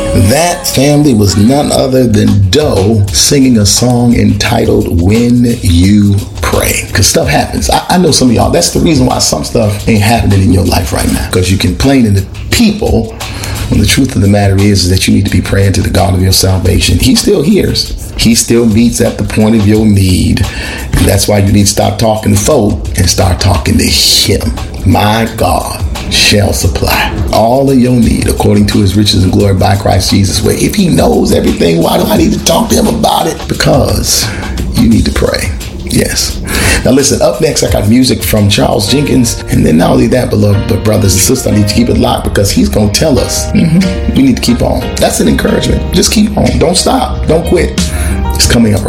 That, family, was none other than Doe singing a song entitled When You Pray. Because stuff happens. I know some of y'all, that's the reason why some stuff ain't happening in your life right now. Because you're complaining to people when the truth of the matter is that you need to be praying to the God of your salvation. He still hears. He still meets at the point of your need. And that's why you need to stop talking to folk and start talking to Him. My God shall supply all of your need according to His riches and glory by Christ Jesus. Where if He knows everything, why do I need to talk to Him about it? Because you need to pray. Yes. Now listen, up next I got music from Charles Jenkins. And then not only that, but brothers and sisters, I need to keep it locked because he's going to tell us we need to keep on. That's an encouragement. Just keep on. Don't stop. Don't quit. It's coming up right